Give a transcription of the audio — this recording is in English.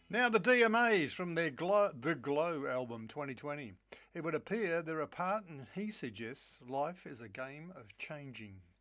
Now, the DMAs from their The Glow album 2020. It would appear they're apart, and he suggests life is a game of changing.